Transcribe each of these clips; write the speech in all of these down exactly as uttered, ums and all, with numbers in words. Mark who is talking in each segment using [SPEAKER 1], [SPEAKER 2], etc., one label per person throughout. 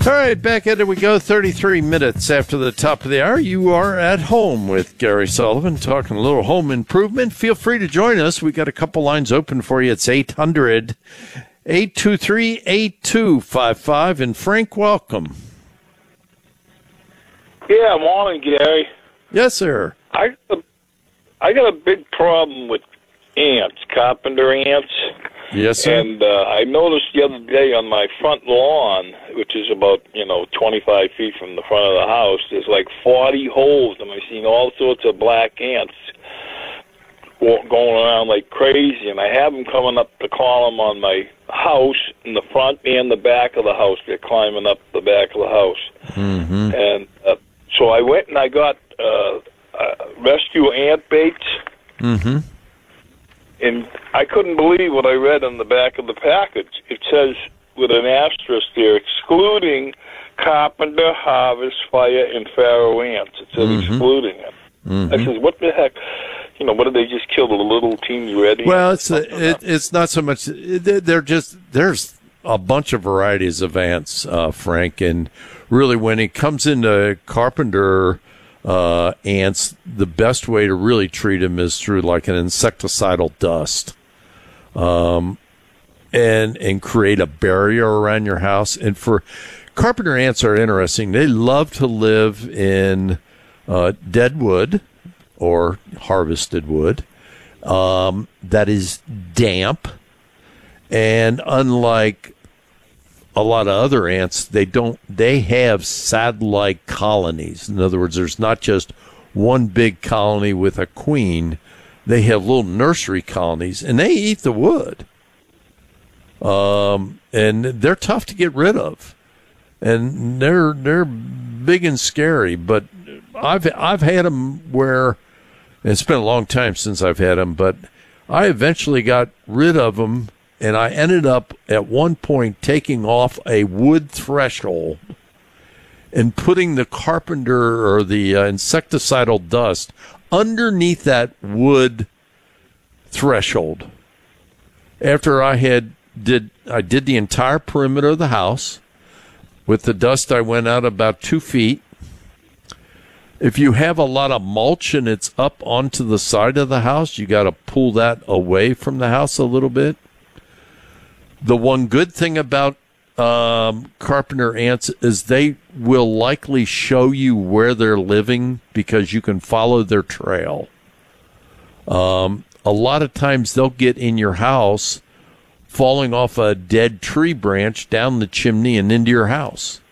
[SPEAKER 1] All right, back at it we go. thirty-three minutes after the top of the hour. You are at home with Gary Sullivan, talking a little home improvement. Feel free to join us. We got a couple lines open for you. It's eight hundred, eight two three, eight two five five. And Frank, welcome.
[SPEAKER 2] Yeah, morning, Gary.
[SPEAKER 1] Yes, sir.
[SPEAKER 2] I I got a big problem with ants, carpenter ants.
[SPEAKER 1] Yes, sir.
[SPEAKER 2] And uh, I noticed the other day on my front lawn, which is about, you know, twenty-five feet from the front of the house, there's like forty holes, and I've seen all sorts of black ants going around like crazy. And I have them coming up the column on my house in the front and the back of the house. They're climbing up the back of the house.
[SPEAKER 1] Mm-hmm.
[SPEAKER 2] And uh, so I went and I got uh, uh, rescue ant baits.
[SPEAKER 1] Mm-hmm.
[SPEAKER 2] And I couldn't believe what I read on the back of the package. It says, with an asterisk there, excluding carpenter, harvest, fire, and pharaoh ants. It says
[SPEAKER 1] Mm-hmm.
[SPEAKER 2] excluding it.
[SPEAKER 1] Mm-hmm.
[SPEAKER 2] I says, what the heck? You know, what did they just kill the little teeny red ants?
[SPEAKER 1] Well, it's a, it, it's not so much. They're just there's a bunch of varieties of ants, uh, Frank, and really when it comes into carpenter uh, ants, the best way to really treat them is through like an insecticidal dust, um, and and create a barrier around your house. And for carpenter ants are interesting. They love to live in uh, dead wood or harvested wood um, that is damp, and unlike a lot of other ants, they don't. They have satellite colonies. In other words, there's not just one big colony with a queen. They have little nursery colonies, and they eat the wood. Um, and they're tough to get rid of, and they're they're big and scary. But I've I've had them where it's been a long time since I've had them, but I eventually got rid of them. And I ended up at one point taking off a wood threshold and putting the carpenter or the uh, insecticidal dust underneath that wood threshold. After I had did I did the entire perimeter of the house with the dust, I went out about two feet. If you have a lot of mulch and it's up onto the side of the house, you got to pull that away from the house a little bit. The one good thing about um, carpenter ants is they will likely show you where they're living because you can follow their trail. Um, a lot of times they'll get in your house falling off a dead tree branch down the chimney and into your house.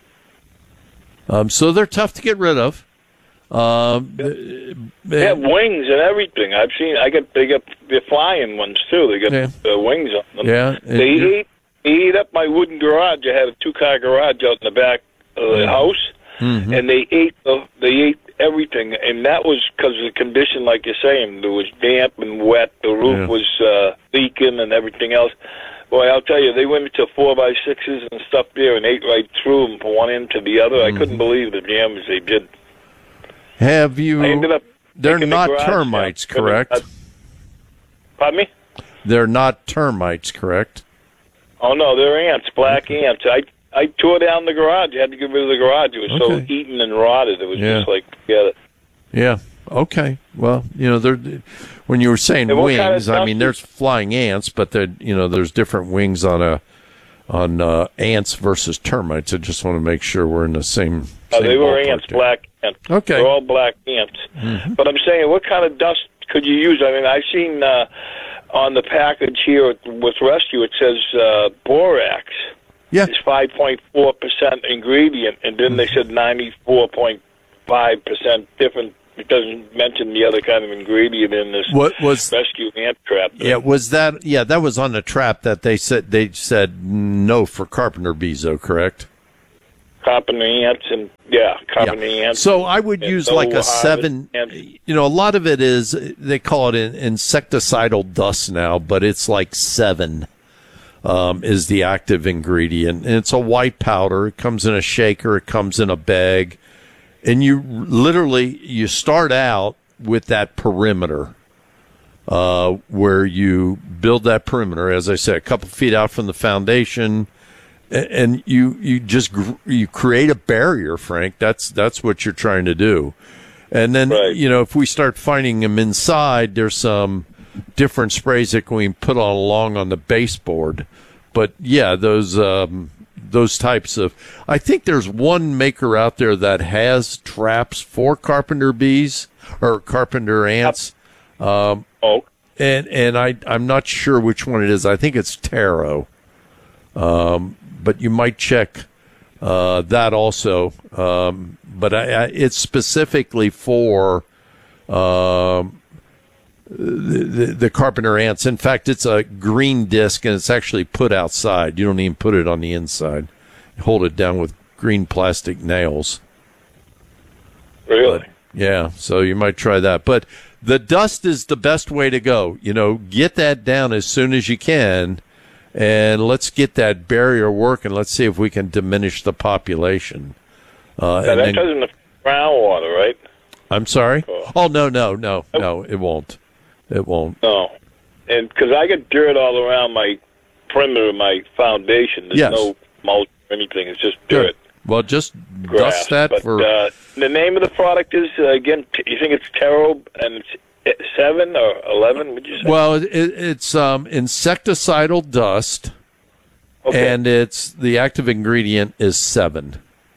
[SPEAKER 1] Um, so they're tough to get rid of. Um,
[SPEAKER 2] they have wings and everything. I've seen. I get they get the flying ones too. They got
[SPEAKER 1] yeah.
[SPEAKER 2] uh, wings on them.
[SPEAKER 1] Yeah,
[SPEAKER 2] they
[SPEAKER 1] yeah.
[SPEAKER 2] ate they ate up my wooden garage. I had a two car garage out in the back of the house,
[SPEAKER 1] mm-hmm.
[SPEAKER 2] and they ate the they ate everything. And that was because of the condition, like you're saying. It was damp and wet. The roof
[SPEAKER 1] yeah.
[SPEAKER 2] was uh, leaking and everything else. Boy, I'll tell you, they went into four by sixes and stuff there and ate right through them from one end to the other. Mm-hmm. I couldn't believe the damage they did.
[SPEAKER 1] Have you?
[SPEAKER 2] I ended up
[SPEAKER 1] they're not
[SPEAKER 2] the
[SPEAKER 1] termites,
[SPEAKER 2] down.
[SPEAKER 1] correct?
[SPEAKER 2] Uh, pardon me?
[SPEAKER 1] They're not termites, correct?
[SPEAKER 2] Oh no, they're ants, black okay. ants. I I tore down the garage. I had to get rid of the garage. It was okay. so eaten and rotted. It was yeah. just like forget it.
[SPEAKER 1] Yeah. Okay. Well, you know, they're when you were saying wings, kind of I mean, there's flying ants, but there, you know, there's different wings on a on uh, ants versus termites. I just want to make sure we're in the same.
[SPEAKER 2] Oh, they were ants,
[SPEAKER 1] there.
[SPEAKER 2] black ants.
[SPEAKER 1] Okay.
[SPEAKER 2] They're all black ants.
[SPEAKER 1] Mm-hmm.
[SPEAKER 2] But I'm saying, what kind of dust could you use? I mean, I've seen uh, on the package here with Rescue, it says uh, borax.
[SPEAKER 1] Yeah.
[SPEAKER 2] It's five point four percent ingredient, and then they said ninety-four point five percent different. It doesn't mention the other kind of ingredient in this
[SPEAKER 1] what was,
[SPEAKER 2] Rescue ant trap.
[SPEAKER 1] Yeah, was that? Yeah, that was on the trap that they said they said no for carpenter bees, though, correct?
[SPEAKER 2] Carpenter ants and yeah, carpenter
[SPEAKER 1] yeah.
[SPEAKER 2] ants.
[SPEAKER 1] So I would use like a seven. Ants. You know, a lot of it is they call it an insecticidal dust now, but it's like seven um, is the active ingredient, and it's a white powder. It comes in a shaker. It comes in a bag. And you literally, you start out with that perimeter uh, where you build that perimeter, as I said, a couple feet out from the foundation, and you you just gr- you create a barrier, Frank. That's that's what you're trying to do. And then
[SPEAKER 2] Right.
[SPEAKER 1] you know if we start finding them inside, there's some different sprays that we can put on along on the baseboard. But yeah, those um, those types of. I think there's one maker out there that has traps for carpenter bees or carpenter ants. Um,
[SPEAKER 2] Oh,
[SPEAKER 1] and and I I'm not sure which one it is. I think it's Taro. Um, but you might check uh, that also. Um, but I, I, it's specifically for um, the, the the carpenter ants. In fact, it's a green disc and it's actually put outside. You don't even put it on the inside. You hold it down with green plastic nails.
[SPEAKER 2] really?
[SPEAKER 1] But, yeah, so you might try that. But the dust is the best way to go. You know, get that down as soon as you can, and let's get that barrier working. Let's see if we can diminish the population. Uh,
[SPEAKER 2] Now,
[SPEAKER 1] and
[SPEAKER 2] that
[SPEAKER 1] then-
[SPEAKER 2] doesn't affect groundwater, right?
[SPEAKER 1] I'm sorry?
[SPEAKER 2] Oh.
[SPEAKER 1] Oh, no, no, no, no, it won't. It won't.
[SPEAKER 2] No. And because I got dirt all around my perimeter of my foundation. There's
[SPEAKER 1] Yes.
[SPEAKER 2] no mulch or anything. It's just
[SPEAKER 1] Good.
[SPEAKER 2] dirt.
[SPEAKER 1] Well, just
[SPEAKER 2] Grass.
[SPEAKER 1] dust that
[SPEAKER 2] but,
[SPEAKER 1] for...
[SPEAKER 2] uh, the name of the product is, uh, again, t- you think it's Taro, and it's seven or eleven, would you say?
[SPEAKER 1] Well, it, it's um, insecticidal dust,
[SPEAKER 2] okay.
[SPEAKER 1] and it's the active ingredient is seven.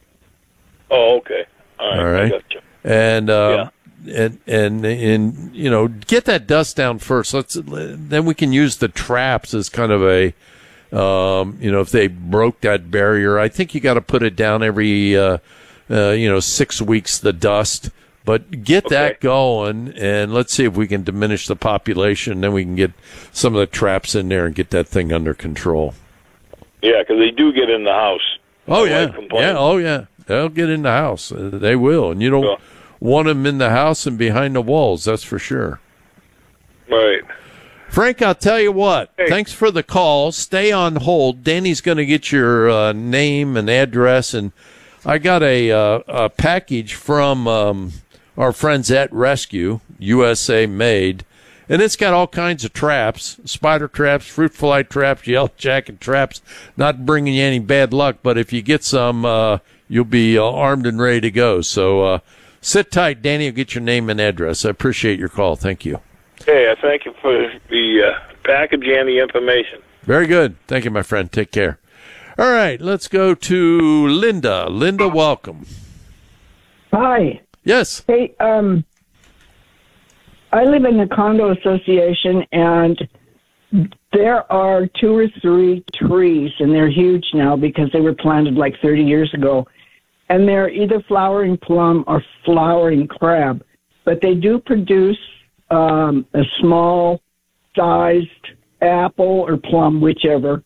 [SPEAKER 2] Oh, okay. All right.
[SPEAKER 1] All right.
[SPEAKER 2] I gotcha.
[SPEAKER 1] And uh, and and and you know, get that dust down first. Let's then we can use the traps as kind of a um, you know, if they broke that barrier. I think you got to put it down every uh, uh, you know six weeks. The dust, but get
[SPEAKER 2] Okay.
[SPEAKER 1] that going, and let's see if we can diminish the population. Then we can get some of the traps in there and get that thing under control.
[SPEAKER 2] Yeah, because they do get in the house.
[SPEAKER 1] Oh
[SPEAKER 2] My
[SPEAKER 1] yeah,
[SPEAKER 2] wife complains.
[SPEAKER 1] yeah, oh yeah. They'll get in the house. Uh, they will, and you don't
[SPEAKER 2] Sure.
[SPEAKER 1] want them in the house and behind the walls. That's for sure.
[SPEAKER 2] Right.
[SPEAKER 1] Frank, I'll tell you what.
[SPEAKER 2] Hey.
[SPEAKER 1] Thanks for the call. Stay on hold. Danny's going to get your uh, name and address, and I got a, uh, a package from um, our friends at Rescue, U S A made, and it's got all kinds of traps, spider traps, fruit fly traps, yellow jacket traps, not bringing you any bad luck, but if you get some, uh, you'll be uh, armed and ready to go. So uh, sit tight. Danny will get your name and address. I appreciate your call. Thank you.
[SPEAKER 2] Hey, I thank you for the uh, package and the information.
[SPEAKER 1] Very good. Thank you, my friend. Take care. All right, let's go to Linda. Linda, welcome.
[SPEAKER 3] Hi.
[SPEAKER 1] Yes.
[SPEAKER 3] Hey, um, I live in a condo association, and there are two or three trees, and they're huge now because they were planted like thirty years ago, and they're either flowering plum or flowering crab, but they do produce um, a small-sized apple or plum, whichever,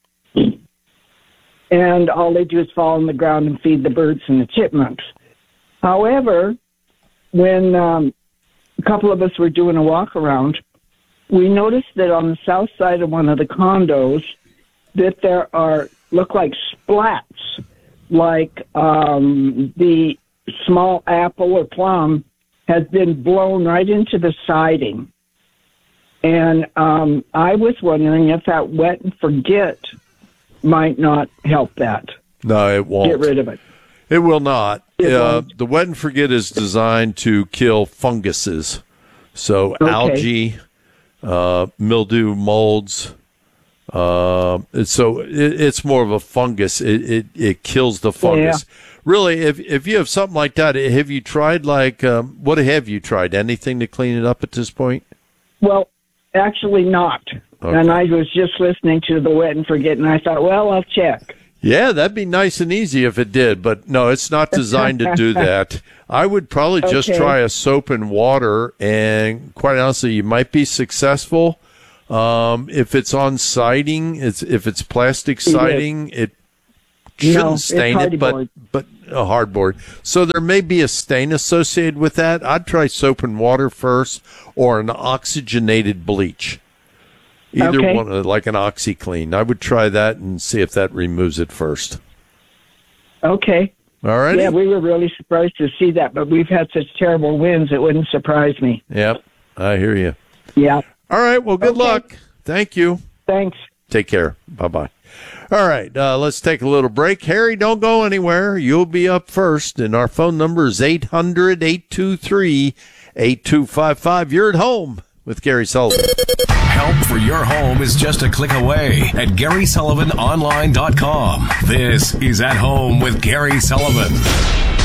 [SPEAKER 3] and all they do is fall on the ground and feed the birds and the chipmunks. However, when um, a couple of us were doing a walk around, we noticed that on the south side of one of the condos that there are, look like splats, like um, the small apple or plum has been blown right into the siding. And um, I was wondering if that wet and forget might not help that.
[SPEAKER 1] No, it won't.
[SPEAKER 3] Get rid of it.
[SPEAKER 1] It will not.
[SPEAKER 3] It
[SPEAKER 1] Uh,
[SPEAKER 3] won't.
[SPEAKER 1] the wet and forget is designed to kill funguses. So
[SPEAKER 3] Okay.
[SPEAKER 1] algae, uh, mildew, molds. Uh, it's- so it, it's more of a fungus. It, it, it kills the fungus. Really, if if you have something like that, have you tried like, um, what have you tried? Anything to clean it up at this point?
[SPEAKER 3] Well, actually not.
[SPEAKER 1] Okay.
[SPEAKER 3] And I was just listening to the wet and forget, and I thought, well, I'll check.
[SPEAKER 1] Yeah, that'd be nice and easy if it did, but no, it's not designed to do that. I would probably just
[SPEAKER 3] Okay.
[SPEAKER 1] try a soap and water, and quite honestly, you might be successful. Um, if it's on siding, it's if it's plastic siding, it shouldn't
[SPEAKER 3] No, it's
[SPEAKER 1] stain it, but
[SPEAKER 3] hardboard.
[SPEAKER 1] but a hardboard. So there may be a stain associated with that. I'd try soap and water first, or an oxygenated bleach. Either
[SPEAKER 3] Okay.
[SPEAKER 1] one, uh, like an OxyClean. I would try that and see if that removes it first.
[SPEAKER 3] Okay.
[SPEAKER 1] All right.
[SPEAKER 3] Yeah, we were really surprised to see that, but we've had such terrible winds, it wouldn't surprise me.
[SPEAKER 1] Yep. I hear you.
[SPEAKER 3] Yeah.
[SPEAKER 1] All right. Well, good
[SPEAKER 3] Okay.
[SPEAKER 1] luck. Thank you.
[SPEAKER 3] Thanks.
[SPEAKER 1] Take care. Bye bye. All right, uh, let's take a little break. Harry, don't go anywhere. You'll be up first, and our phone number is eight hundred, eight two three, eight two five five. You're at home with Gary Sullivan.
[SPEAKER 4] Help for your home is just a click away at Gary Sullivan Online dot com. This is At Home with Gary Sullivan.